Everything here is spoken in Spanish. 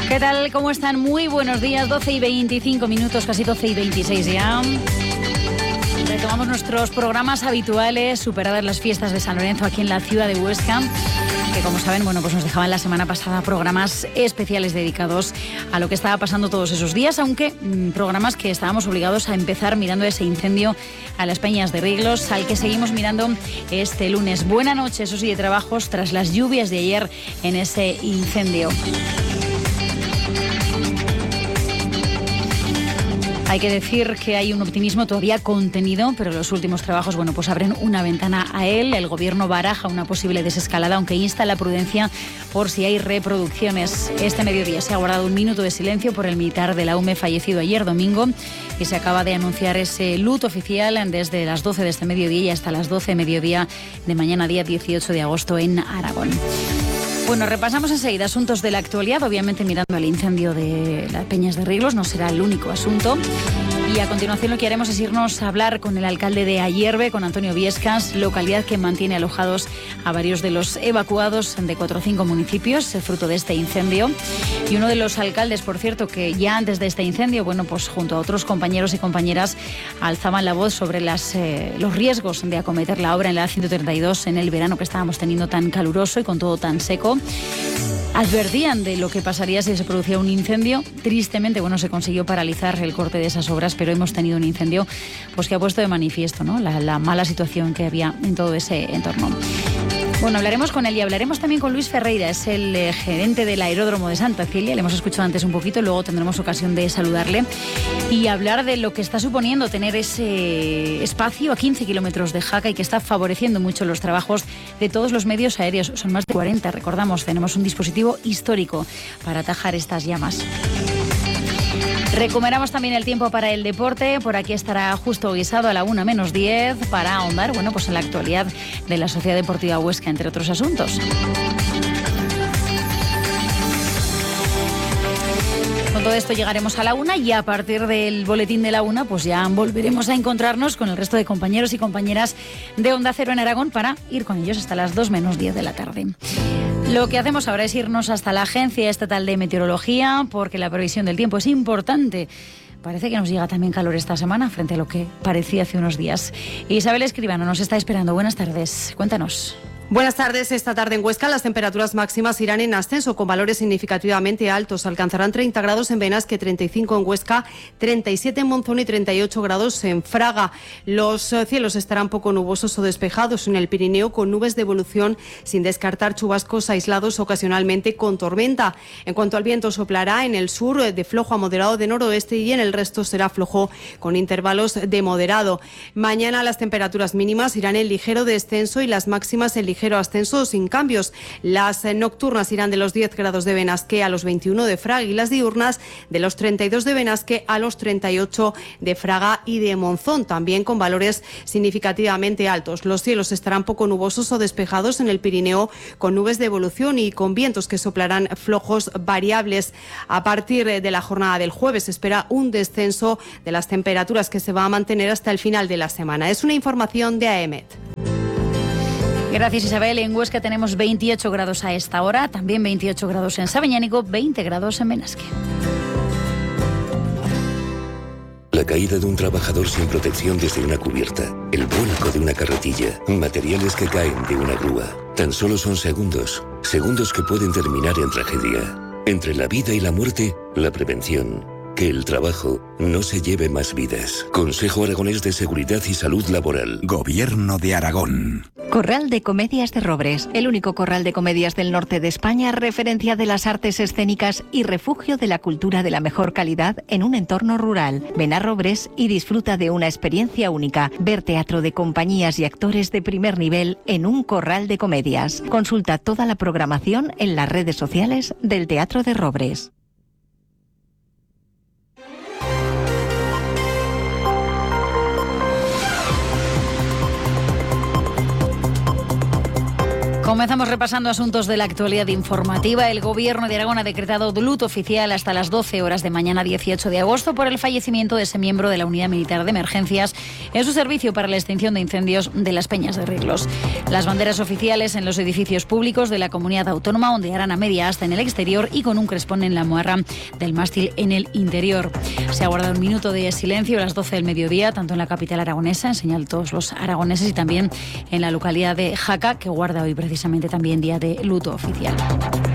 ¿Qué tal? ¿Cómo están? Muy buenos días, 12 y 25 minutos, casi 12 y 26 ya. Retomamos nuestros programas habituales, superadas las fiestas de San Lorenzo aquí en la ciudad de Huesca, que como saben, pues nos dejaban la semana pasada programas especiales dedicados a lo que estaba pasando todos esos días, aunque programas que estábamos obligados a empezar mirando ese incendio a las Peñas de Riglos, al que seguimos mirando este lunes. Buena noche, eso sí, de trabajos tras las lluvias de ayer en ese incendio. Hay que decir que hay un optimismo todavía contenido, pero los últimos trabajos, pues abren una ventana a él. El gobierno baraja una posible desescalada, aunque insta a la prudencia por si hay reproducciones. Este mediodía se ha guardado un minuto de silencio por el militar de la UME fallecido ayer domingo y se acaba de anunciar ese luto oficial desde las 12 de este mediodía y hasta las 12 de mediodía de mañana, día 18 de agosto en Aragón. Bueno, repasamos enseguida asuntos de la actualidad, obviamente mirando al incendio de las Peñas de Riglos, no será el único asunto. Y a continuación lo que haremos es irnos a hablar con el alcalde de Ayerbe, con Antonio Viescas, localidad que mantiene alojados a varios de los evacuados de 4 o 5 municipios, fruto de este incendio. Y uno de los alcaldes, por cierto, que ya antes de este incendio, pues junto a otros compañeros y compañeras, alzaban la voz sobre los riesgos de acometer la obra en la 132 en el verano que estábamos teniendo tan caluroso y con todo tan seco. Advertían de lo que pasaría si se producía un incendio. Tristemente, se consiguió paralizar el corte de esas obras, pero hemos tenido un incendio que ha puesto de manifiesto, ¿no?, la mala situación que había en todo ese entorno. Bueno, hablaremos con él y hablaremos también con Luis Ferreira, es el gerente del aeródromo de Santa Celia. Le hemos escuchado antes un poquito, luego tendremos ocasión de saludarle y hablar de lo que está suponiendo tener ese espacio a 15 kilómetros de Jaca y que está favoreciendo mucho los trabajos de todos los medios aéreos. Son más de 40, recordamos, tenemos un dispositivo histórico para atajar estas llamas. Recuperamos también el tiempo para el deporte. Por aquí estará Justo Guisado a la 1:10 para ahondar en la actualidad de la Sociedad Deportiva Huesca, entre otros asuntos. Con todo esto llegaremos a la 1 y a partir del boletín de la 1 ya volveremos a encontrarnos con el resto de compañeros y compañeras de Onda Cero en Aragón para ir con ellos hasta las 2:10 de la tarde. Lo que hacemos ahora es irnos hasta la Agencia Estatal de Meteorología porque la previsión del tiempo es importante. Parece que nos llega también calor esta semana frente a lo que parecía hace unos días. Isabel Escribano nos está esperando. Buenas tardes. Cuéntanos. Buenas tardes. Esta tarde en Huesca las temperaturas máximas irán en ascenso con valores significativamente altos. Alcanzarán 30 grados en Benasque, 35 en Huesca, 37 en Monzón y 38 grados en Fraga. Los cielos estarán poco nubosos o despejados en el Pirineo con nubes de evolución sin descartar chubascos aislados ocasionalmente con tormenta. En cuanto al viento, soplará en el sur de flojo a moderado de noroeste y en el resto será flojo con intervalos de moderado. Mañana las temperaturas mínimas irán en ligero descenso y las máximas en ligero ascenso sin cambios. Las nocturnas irán de los 10 grados de Benasque a los 21 de Fraga y las diurnas de los 32 de Benasque a los 38 de Fraga y de Monzón, también con valores significativamente altos. Los cielos estarán poco nubosos o despejados en el Pirineo con nubes de evolución y con vientos que soplarán flojos variables. A partir de la jornada del jueves se espera un descenso de las temperaturas que se va a mantener hasta el final de la semana. Es una información de AEMET. Gracias, Isabel. En Huesca tenemos 28 grados a esta hora, también 28 grados en Sabeñánigo, 20 grados en Benasque. La caída de un trabajador sin protección desde una cubierta, el vuelco de una carretilla, materiales que caen de una grúa. Tan solo son segundos que pueden terminar en tragedia. Entre la vida y la muerte, la prevención. Que el trabajo no se lleve más vidas. Consejo Aragonés de Seguridad y Salud Laboral. Gobierno de Aragón. Corral de Comedias de Robres, el único corral de comedias del norte de España, referencia de las artes escénicas y refugio de la cultura de la mejor calidad en un entorno rural. Ven a Robres y disfruta de una experiencia única. Ver teatro de compañías y actores de primer nivel en un corral de comedias. Consulta toda la programación en las redes sociales del Teatro de Robres. Comenzamos repasando asuntos de la actualidad informativa. El Gobierno de Aragón ha decretado luto oficial hasta las 12 horas de mañana 18 de agosto por el fallecimiento de ese miembro de la Unidad Militar de Emergencias en su servicio para la extinción de incendios de las Peñas de Riglos. Las banderas oficiales en los edificios públicos de la comunidad autónoma ondearán a media asta en el exterior y con un crespón en la moarra del mástil en el interior. Se ha guardado un minuto de silencio a las 12 del mediodía, tanto en la capital aragonesa, en señal de todos los aragoneses, y también en la localidad de Jaca, que guarda hoy precisamente también día de luto oficial.